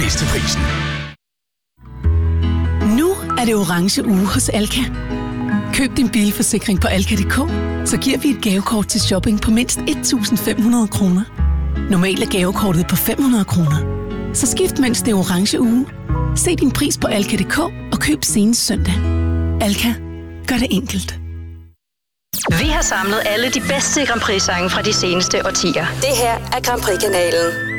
bedste prisen. Nu er det orange uge hos Alka. Køb din bilforsikring på alka.dk, så giver vi et gavekort til shopping på mindst 1.500 kroner. Normalt er gavekortet på 500 kroner. Så skift mens det er orange uge. Se din pris på alka.dk og køb senest søndag. Alka. Gør det enkelt. Vi har samlet alle de bedste Grand Prix-sange fra de seneste årtier. Det her er Grand Prix-kanalen.